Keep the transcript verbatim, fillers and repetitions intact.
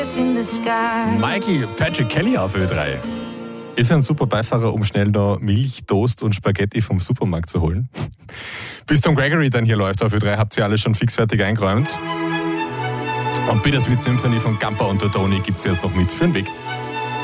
Michael Patrick Kelly auf Ö drei. Ist ein super Beifahrer, um schnell noch Milch, Toast und Spaghetti vom Supermarkt zu holen. Bis Tom Gregory dann hier läuft auf Ö drei, habt ihr alle schon fixfertig eingeräumt. Und Bittersweet Symphony von Gamper und der Tony gibt es jetzt noch mit für den Weg.